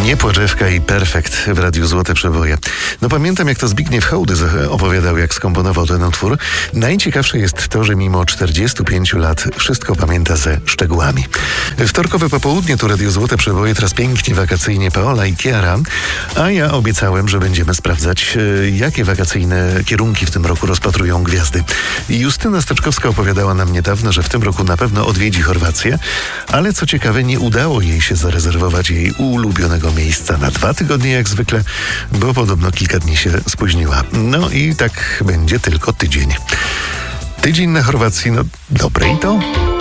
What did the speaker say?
Niepłaczewka i Perfekt w Radiu Złote Przeboje. No pamiętam, jak to Zbigniew Hołdys opowiadał, jak skomponował ten utwór. Najciekawsze jest to, że mimo 45 lat wszystko pamięta ze szczegółami. Wtorkowe popołudnie tu Radio Złote Przeboje, teraz pięknie wakacyjnie Paola i Kiara, a ja obiecałem, że będziemy sprawdzać, jakie wakacyjne kierunki w tym roku rozpatrują gwiazdy. Justyna Steczkowska opowiadała nam niedawno, że w tym roku na pewno odwiedzi Chorwację, ale co ciekawe, nie udało jej się zarezerwować jej ulubionego miejsca na 2 tygodnie jak zwykle, bo podobno kilka dni się spóźniła. No i tak będzie tylko tydzień. Tydzień na Chorwacji, no dobre i to.